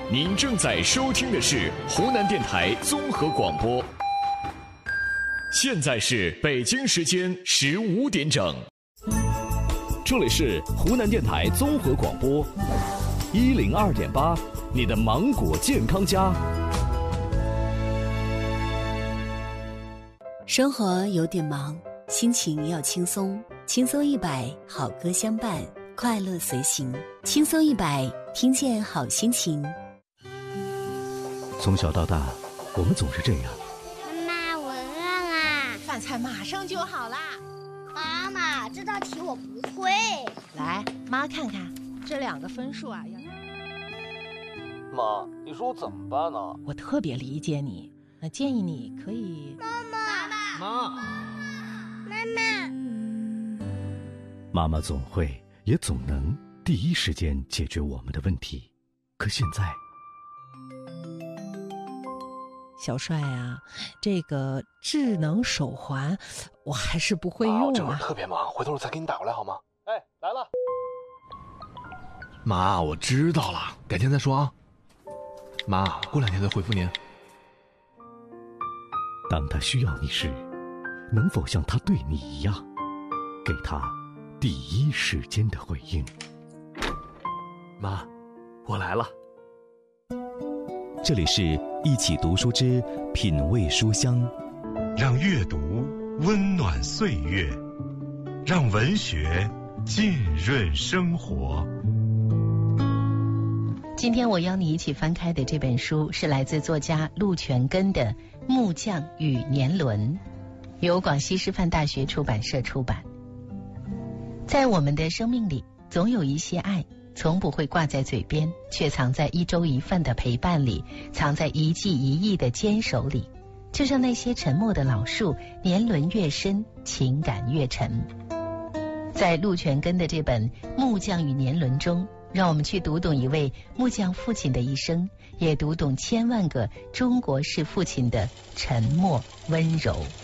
您正在收听的是湖南电台综合广播。现在是北京时间15点整， 这里是湖南电台综合广播102.8，你的芒果健康家。 生活有点忙，心情要轻松，轻松100，好歌相伴，快乐随行。轻松100，听见好心情。 从小到大，我们总是这样。 妈妈，我饿啦！ 饭菜马上就好啦。 妈妈，这道题我不会。 来，妈看看这2个分数啊。 妈，你说我怎么办呢？ 我特别理解你，那建议你可以。 妈， 妈妈总会也总能第一时间解决我们的问题，可现在。 小帅啊，这个智能手环我还是不会用啊。 这会儿特别忙，回头我再给你打过来好吗？哎，来了。妈，我知道了，改天再说啊。妈，过2天再回复您。 当他需要你时，能否像他对你一样，给他第一时间的回应？ 妈，我来了。 这里是一起读书之品味书香， 让阅读温暖岁月，让文学浸润生活。 今天我邀你一起翻开的这本书是来自作家陆全根的《木匠与年轮》，由广西师范大学出版社出版。在我们的生命里，总有一些爱从不会挂在嘴边，却藏在1周1份的陪伴里，藏在1季1亿的坚守里。就像那些沉默的老树，年轮越深，情感越沉。在陆全根的这本《木匠与年轮》中，让我们去读懂一位木匠父亲的一生，也读懂千万个中国式父亲的沉默温柔。